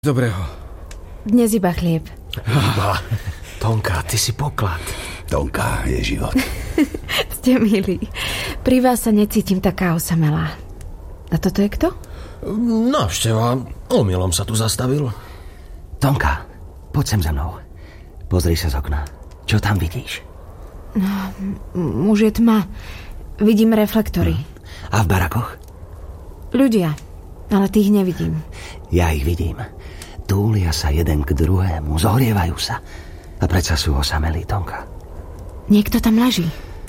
Dobrého. Dnes iba chlieb. Tonka, ty si poklad. Tonka je život. Ste milí. Pri vás sa necítim taká osamelá. A toto je kto? Návšteva. Omylom sa tu zastavil. Tonka, poď sem za mnou. Pozri sa z okna. Čo tam vidíš? No, už je tma. Vidím reflektory. A v barakoch? Ľudia, ale tých nevidím. Ja ich vidím. Túlia sa jeden k druhému, zohrievajú sa. A predsa sú osamelí, Tonka. Niekto tam leží.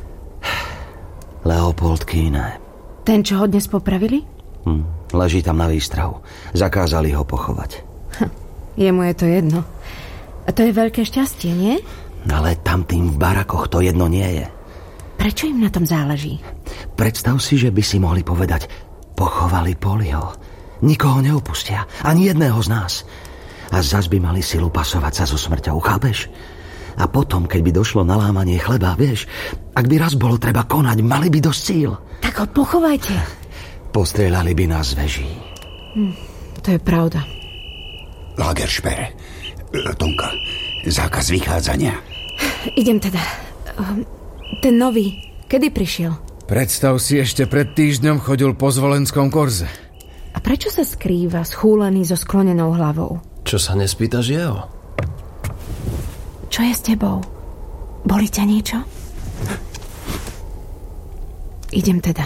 Leopold Kýne. Ten, čo ho dnes popravili? Leží tam na výstrahu. Zakázali ho pochovať. Jemu je to jedno. A to je veľké šťastie, nie? Ale tam tým v barakoch to jedno nie je. Prečo im na tom záleží? Predstav si, že by si mohli povedať: pochovali Poliho. Nikoho neopustia, ani jedného z nás. A zas by mali silu pasovať sa so smrťou, chápeš? A potom, keď by došlo na lámanie chleba, vieš, ak by raz bolo treba konať, mali by dosť síl. Tak ho pochovajte. Postrieľali by nás z veží. To je pravda. Lagersperre. Tonka, zákaz vychádzania. Idem teda. Ten nový, kedy prišiel? Predstav si, ešte pred týždňom chodil po Zvolenskom korze. A prečo sa skrýva schúlený so sklonenou hlavou? Čo sa nespýtaš jeho? Čo je s tebou? Bolí ťa niečo? Idem teda.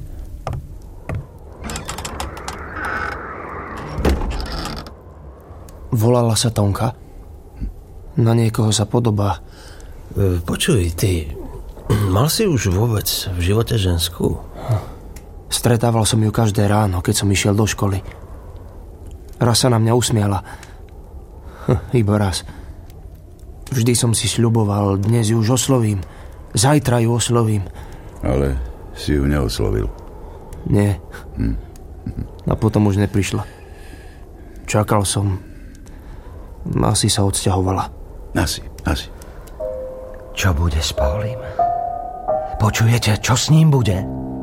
Volala sa Tonka? Na niekoho sa podobá. Počuj, ty, mal si už vôbec v živote ženskú? Stretával som ju každé ráno, keď som išiel do školy. Raz sa na mňa usmiala. Iba raz. Vždy som si sľuboval, dnes ju už oslovím. Zajtra ju oslovím. Ale si ju neoslovil. Nie. A potom už neprišla. Čakal som. Asi sa odsťahovala. Asi. Čo bude s Paulim? Počujete, čo s ním bude?